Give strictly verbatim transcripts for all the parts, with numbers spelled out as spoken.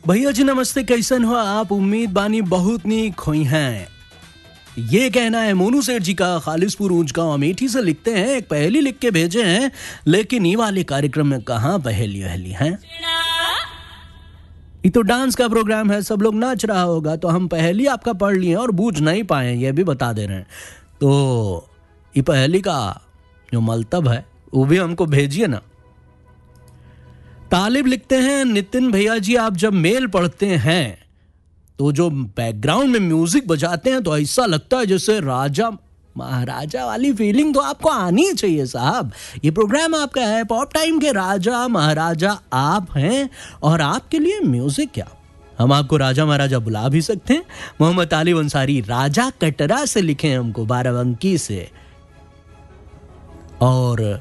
भैया जी नमस्ते, कैसन हो आप? उम्मीद बानी बहुत नीक हुई हैं। ये कहना है मोनू सेठ जी का, खालिसपुर ऊंचगांव अमेठी से लिखते हैं। एक पहेली लिख के भेजे हैं, लेकिन ये वाले कार्यक्रम में कहाँ पहेली वहेली हैं। ये तो डांस का प्रोग्राम है, सब लोग नाच रहा होगा, तो हम पहेली आपका पढ़ लिए और बूझ नहीं पाए, ये भी बता दे रहे हैं। तो ये पहेली का जो मतलब है वो भी हमको भेजिए ना। तालिब लिखते हैं, नितिन भैया जी आप जब मेल पढ़ते हैं तो जो बैकग्राउंड में म्यूजिक बजाते हैं तो ऐसा लगता है जैसे राजा महाराजा वाली फीलिंग तो आपको आनी चाहिए साहब। ये प्रोग्राम आपका है, पॉप टाइम के राजा महाराजा आप हैं, और आपके लिए म्यूजिक क्या, हम आपको राजा महाराजा बुला भी सकते हैं। मोहम्मद तालिब अंसारी राजा कटरा से लिखे हैं हमको, बाराबंकी से, और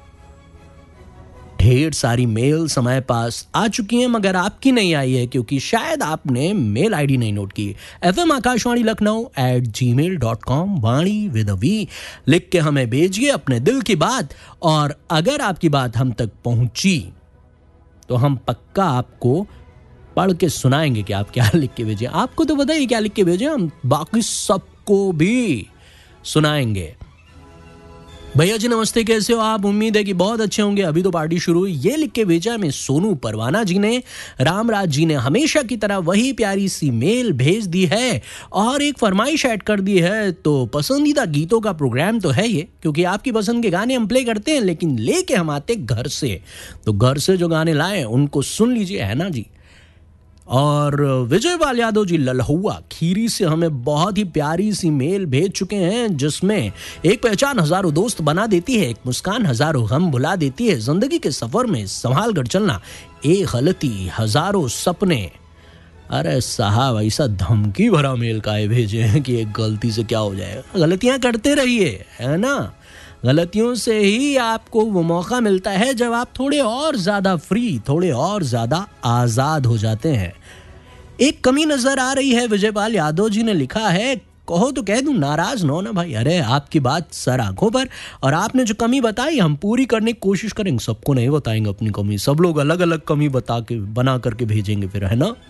ढेर सारी मेल समय पास आ चुकी हैं, मगर आपकी नहीं आई है क्योंकि शायद आपने मेल आईडी नहीं नोट की। F M Akashvani Lucknow eight ji mail dot com, Vani with a we लिख के हमें भेजिए अपने दिल की बात, और अगर आपकी बात हम तक पहुंची तो हम पक्का आपको पढ़ के सुनाएंगे कि आप क्या लिख के भेजे। आपको तो बताइए क्या लिख के भेजे, हम बाकी सबको भी सुनाएंगे। भैया जी नमस्ते, कैसे हो आप? उम्मीद है कि बहुत अच्छे होंगे। अभी तो पार्टी शुरू हुई। ये लिख के भेजा हमें सोनू परवाना जी ने। रामराज जी ने हमेशा की तरह वही प्यारी सी मेल भेज दी है और एक फरमाइश ऐड कर दी है। तो पसंदीदा गीतों का प्रोग्राम तो है ये, क्योंकि आपकी पसंद के गाने हम प्ले करते हैं, लेकिन लेके हम आते घर से। तो घर से जो गाने लाए उनको सुन लीजिए, है ना जी। और विजय पाल यादव जी ललहुआ खीरी से हमें बहुत ही प्यारी सी मेल भेज चुके हैं, जिसमें एक पहचान हजारों दोस्त बना देती है, एक मुस्कान हजारों गम भुला देती है, जिंदगी के सफर में संभाल कर चलना, एक गलती हजारों सपने। अरे साहब, ऐसा धमकी भरा मेल का भेजे हैं कि एक गलती से क्या हो जाएगा। गलतियां करते रहिए, है ना। गलतियों से ही आपको वो मौका मिलता है जब आप थोड़े और ज्यादा फ्री, थोड़े और ज्यादा आजाद हो जाते हैं। एक कमी नजर आ रही है, विजयपाल यादव जी ने लिखा है, कहो तो कह दूं, नाराज न हो ना भाई। अरे आपकी बात सर आंखों पर, और आपने जो कमी बताई हम पूरी करने की कोशिश करेंगे। सबको नहीं बताएंगे अपनी कमी, सब लोग अलग अलग कमी बता के बना करके भेजेंगे फिर, है ना।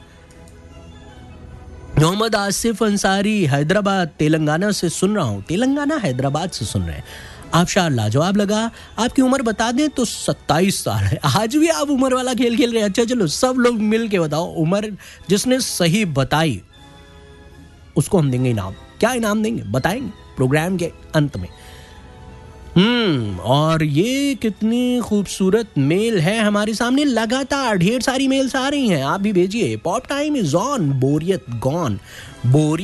मोहम्मद आसिफ अंसारी हैदराबाद तेलंगाना से सुन रहा हूँ, तेलंगाना हैदराबाद से सुन रहे हैं आप। शाह लाजवाब लगा। आपकी उम्र बता दें तो सत्ताईस साल है। आज भी आप उम्र वाला खेल खेल रहे हैं। अच्छा चलो सब लोग मिल के बताओ, उम्र जिसने सही बताई उसको हम देंगे इनाम। क्या इनाम देंगे बताएंगे प्रोग्राम के अंत में। हम्म और ये कितनी खूबसूरत मेल है हमारे सामने। लगातार ढेर सारी मेल्स आ रही हैं, आप भी भेजिए। पॉप टाइम इज ऑन, बोरियत गॉन। बोरियत